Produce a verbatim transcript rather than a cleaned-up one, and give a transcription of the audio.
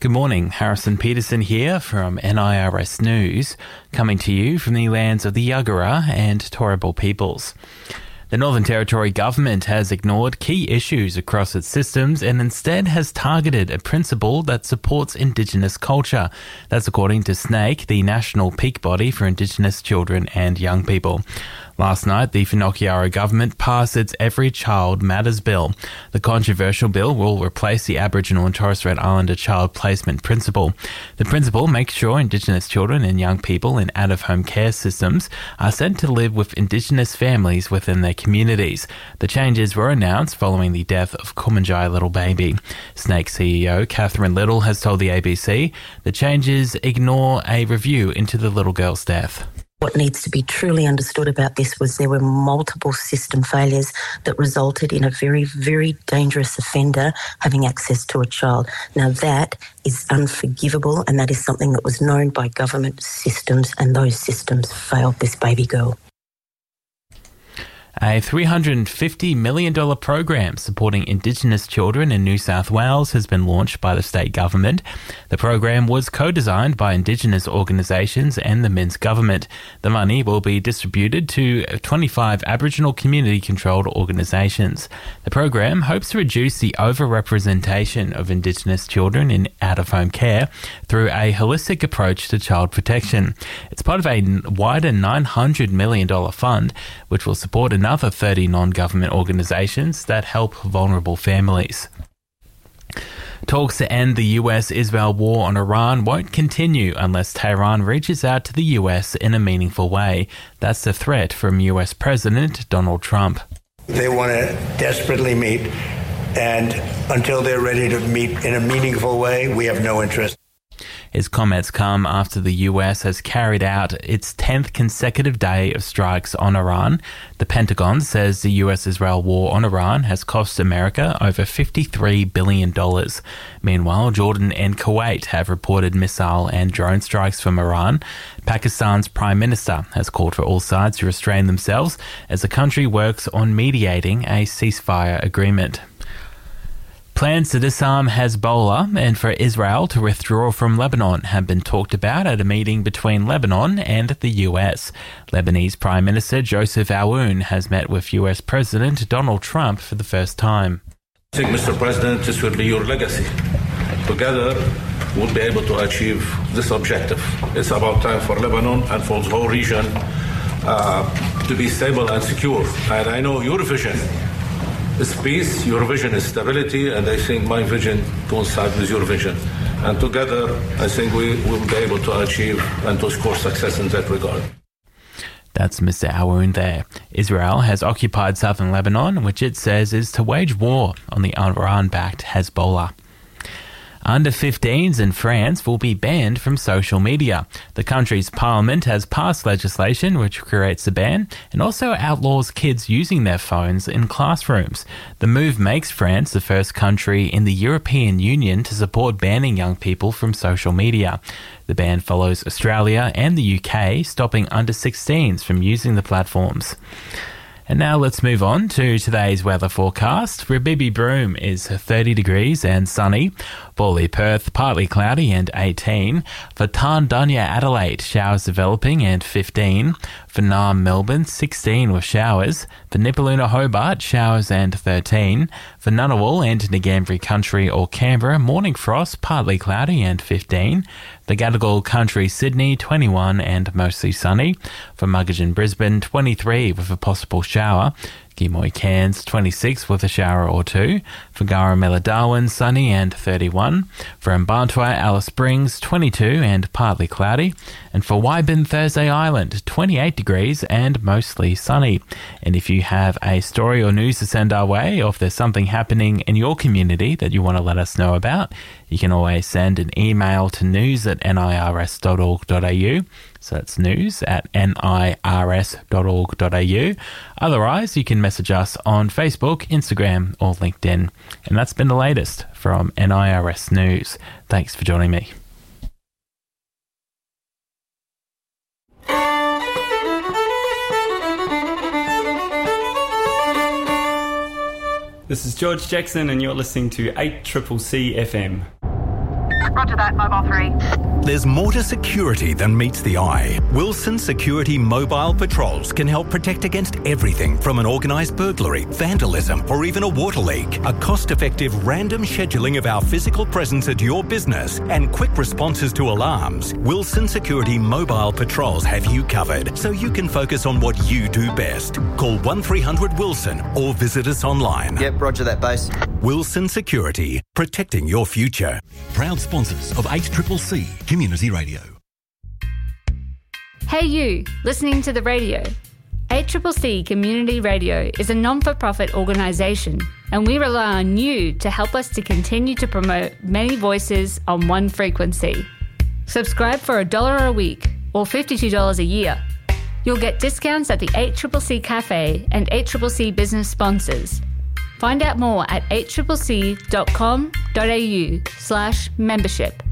Good morning, Harrison Peterson here from N I R S News, coming to you from the lands of the Yagara and Turrbal peoples. The Northern Territory government has ignored key issues across its systems and instead has targeted a principle that supports Indigenous culture. That's according to SNAICC, the national peak body for Indigenous children and young people. Last night, the Whanakiara government passed its Every Child Matters Bill. The controversial bill will replace the Aboriginal and Torres Strait Islander child placement principle. The principle makes sure Indigenous children and young people in out-of-home care systems are sent to live with Indigenous families within their communities. The changes were announced following the death of Kumanjai Little Baby. SNAICC C E O Catherine Little has told the A B C the changes ignore a review into the little girl's death. What needs to be truly understood about this was there were multiple system failures that resulted in a very, very dangerous offender having access to a child. Now that is unforgivable, and that is something that was known by government systems, and those systems failed this baby girl. A three hundred fifty million dollars program supporting Indigenous children in New South Wales has been launched by the state government. The program was co-designed by Indigenous organisations and the Minsk government. The money will be distributed to twenty-five Aboriginal community-controlled organisations. The program hopes to reduce the over-representation of Indigenous children in out-of-home care through a holistic approach to child protection. It's part of a wider nine hundred million dollars fund, which will support another thirty non-government organisations that help vulnerable families. Talks to end the U S Israel war on Iran won't continue unless Tehran reaches out to the U S in a meaningful way. That's the threat from U S President Donald Trump. They want to desperately meet, and until they're ready to meet in a meaningful way, we have no interest. His comments come after the U S has carried out its tenth consecutive day of strikes on Iran. The Pentagon says the U S-Israel war on Iran has cost America over fifty-three billion dollars. Meanwhile, Jordan and Kuwait have reported missile and drone strikes from Iran. Pakistan's Prime Minister has called for all sides to restrain themselves as the country works on mediating a ceasefire agreement. Plans to disarm Hezbollah and for Israel to withdraw from Lebanon have been talked about at a meeting between Lebanon and the U S. Lebanese Prime Minister Joseph Aoun has met with U S President Donald Trump for the first time. I think, Mister President, this will be your legacy. Together, we'll be able to achieve this objective. It's about time for Lebanon and for the whole region uh, to be stable and secure. And I know your vision is peace, your vision is stability, and I think my vision coincides with your vision. And together, I think we will be able to achieve and to score success in that regard. That's Mister Aoun there. Israel has occupied southern Lebanon, which it says is to wage war on the Iran-backed Hezbollah. Under fifteens in France will be banned from social media. The country's parliament has passed legislation which creates a ban and also outlaws kids using their phones in classrooms. The move makes France the first country in the European Union to support banning young people from social media. The ban follows Australia and the U K stopping under sixteens from using the platforms. And now let's move on to today's weather forecast. Rabibi Broome is thirty degrees and sunny. Bawley Perth, partly cloudy and eighteen. For Tarndunya Adelaide, showers developing and fifteen. For Naarm Melbourne, sixteen with showers. For Nipaluna Hobart, showers and thirteen. For Ngunnawal and Ngambri Country or Canberra, morning frost, partly cloudy and fifteen. For Gadigal Country Sydney, twenty-one and mostly sunny. For Muggeridge Brisbane, twenty-three with a possible shower. Gimoy Cairns, twenty-six with a shower or two. For Garamella Darwin, sunny and thirty-one. For Mbarntwa Alice Springs, twenty-two and partly cloudy. And for Wyburn Thursday Island, twenty-eight degrees and mostly sunny. And if you have a story or news to send our way, or if there's something happening in your community that you want to let us know about, you can always send an email to news at nirs dot org dot a u. So that's news at nirs dot org dot a u. Otherwise, you can message us on Facebook, Instagram or LinkedIn. And that's been the latest from N I R S News. Thanks for joining me. This is George Jackson and you're listening to eight C C C F M. Roger that, Mobile three. There's more to security than meets the eye. Wilson Security Mobile Patrols can help protect against everything from an organised burglary, vandalism or even a water leak. A cost-effective random scheduling of our physical presence at your business and quick responses to alarms. Wilson Security Mobile Patrols have you covered so you can focus on what you do best. Call one three hundred Wilson or visit us online. Yep, roger that, base. Wilson Security, protecting your future. Proud sponsors of H C C C Community Radio. Hey you, listening to the radio. H C C C Community Radio is a non-for-profit organisation and we rely on you to help us to continue to promote many voices on one frequency. Subscribe for a dollar a week or fifty-two dollars a year. You'll get discounts at the H C C C Cafe and H C C C business sponsors. Find out more at h c c c dot com dot a u slash membership.